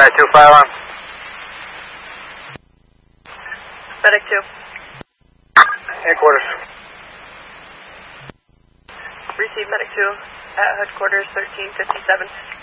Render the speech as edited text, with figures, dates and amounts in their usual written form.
Medic 2, fire alarm. Medic 2. Headquarters. Receive Medic 2 at headquarters 1357.